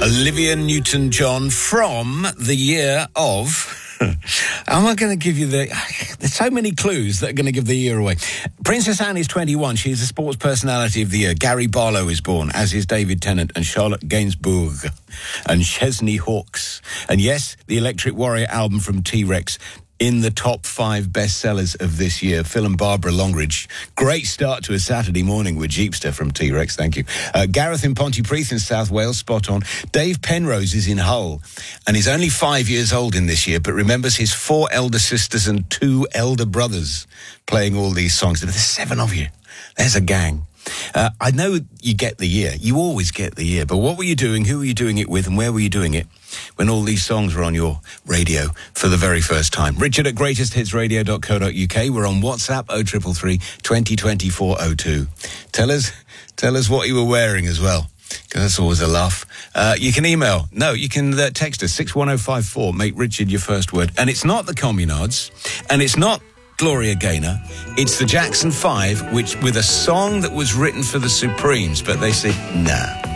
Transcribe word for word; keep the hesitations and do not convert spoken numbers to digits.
Olivia Newton-John from the year of... Am I going to give you the... There's so many clues that are going to give the year away. Princess Anne is twenty-one. She is the sports personality of the year. Gary Barlow is born, as is David Tennant and Charlotte Gainsbourg and Chesney Hawkes. And yes, the Electric Warrior album from T-Rex in the top five bestsellers of this year. Phil and Barbara Longridge. Great start to a Saturday morning with Jeepster from T-Rex. Thank you. Uh, Gareth in Pontypridd in South Wales. Spot on. Dave Penrose is in Hull and he's only five years old in this year, but remembers his four elder sisters and two elder brothers playing all these songs. There's seven of you. There's a gang. Uh, I know you get the year. You always get the year. But what were you doing? Who were you doing it with? And where were you doing it when all these songs were on your radio for the very first time? Richard at greatest hits radio dot co dot uk. We're on WhatsApp oh three three three, twenty twenty-four oh two. Tell us, tell us what you were wearing as well, because that's always a laugh. Uh, you can email. No, you can uh, text us six one oh five four. Make Richard your first word. And it's not the Communards, and it's not Gloria Gaynor. It's the Jackson Five, which with a song that was written for the Supremes, but they said, nah.